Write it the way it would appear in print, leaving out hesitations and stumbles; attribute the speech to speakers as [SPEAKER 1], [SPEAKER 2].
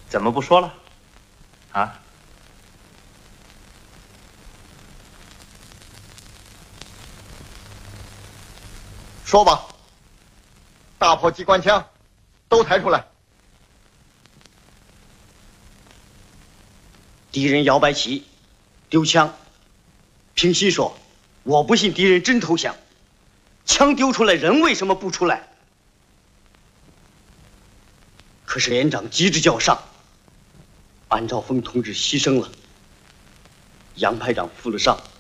[SPEAKER 1] 怎么不说了？啊？
[SPEAKER 2] 说吧，大炮、机关枪都抬出来。
[SPEAKER 3] 敌人摇摆旗，丢枪。平心说，我不信敌人真投降。枪丢出来，人为什么不出来？可是连长急着叫上，安兆峰同志牺牲了，杨排长负了伤。